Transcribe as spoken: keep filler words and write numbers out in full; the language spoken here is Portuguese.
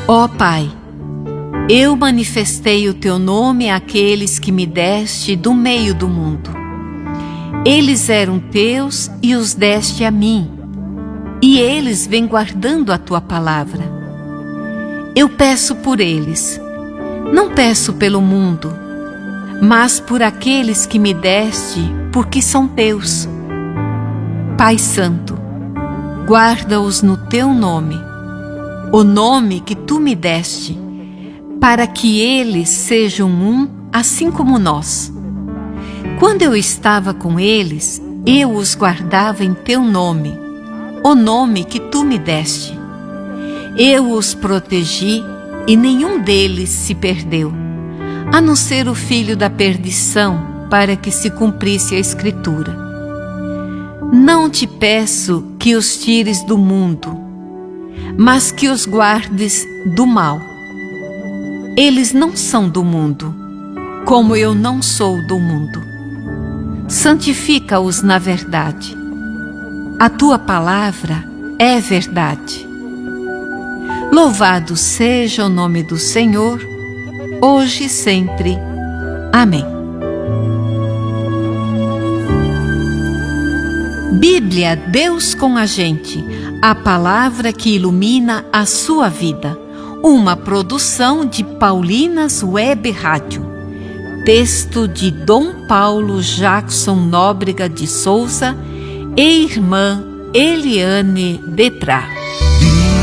Ó Pai, eu manifestei o teu nome àqueles que me deste do meio do mundo. Eles eram teus e os deste a mim, e eles vêm guardando a tua palavra. Eu peço por eles, não peço pelo mundo, mas por aqueles que me deste, porque são teus. Pai Santo, guarda-os no teu nome, o nome que tu me deste, para que eles sejam um, assim como nós. Quando eu estava com eles, eu os guardava em teu nome, o nome que tu me deste. Eu os protegi e nenhum deles se perdeu, a não ser o filho da perdição, para que se cumprisse a Escritura. Não te peço que os tires do mundo, mas que os guardes do mal. Eles não são do mundo, como eu não sou do mundo. Santifica-os na verdade. A tua palavra é verdade. Louvado seja o nome do Senhor, hoje e sempre. Amém. Bíblia, Deus com a gente, a palavra que ilumina a sua vida. Uma produção de Paulinas Web Rádio. Texto de Dom Paulo Jackson Nóbrega de Souza e irmã Eliane Deprá.